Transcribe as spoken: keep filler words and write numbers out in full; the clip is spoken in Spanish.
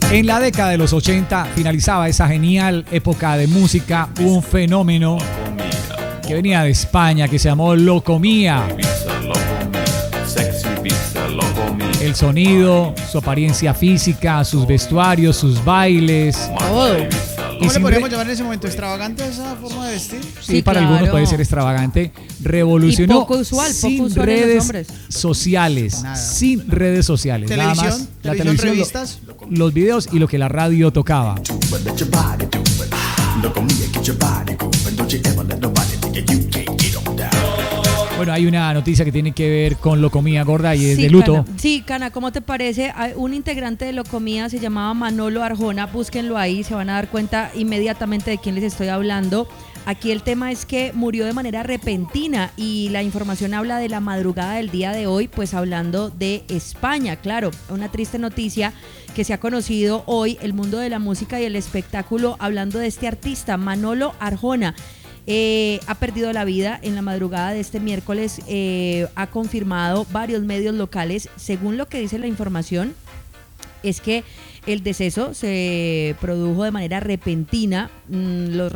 En la década de los ochenta finalizaba esa genial época de música, un fenómeno que venía de España que se llamó Locomía. El sonido, su apariencia física, sus vestuarios, sus bailes. Todo. ¿Cómo le podríamos re... llamar en ese momento? ¿Extravagante esa forma de vestir? Sí, Sí, para claro. algunos puede ser extravagante. Revolucionó Y poco usual, poco sin usual en los redes hombres. sociales. Nada. Sin redes sociales. Nada ¿Televisión? más la ¿Televisión, televisión, revistas? lo- los videos y lo que la radio tocaba. Bueno, hay una noticia que tiene que ver con Locomía, Gorda, y es Sí, de luto. Cana. Sí, Cana, ¿cómo te parece? Hay un integrante de Locomía se llamaba Manolo Arjona, búsquenlo ahí, se van a dar cuenta inmediatamente de quién les estoy hablando. Aquí el tema es que murió de manera repentina y la información habla de la madrugada del día de hoy, pues hablando de España, claro, una triste noticia que se ha conocido hoy el mundo de la música y el espectáculo hablando de este artista, Manolo Arjona. Eh, ha perdido la vida en la madrugada de este miércoles, eh, ha confirmado varios medios locales, según lo que dice la información, es que el deceso se produjo de manera repentina. Mm, los